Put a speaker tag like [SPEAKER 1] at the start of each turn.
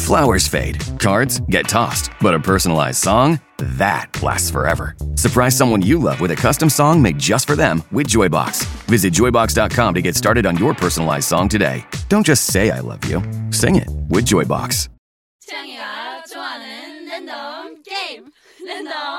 [SPEAKER 1] Flowers fade, cards get tossed, but a personalized song? That lasts forever. Surprise someone you love with a custom song made just for them with Joybox. Visit joybox.com to get started on your personalized song today. Don't just say I love you. Sing it with Joybox.
[SPEAKER 2] 취향이가 좋아하는 랜덤 게임 랜덤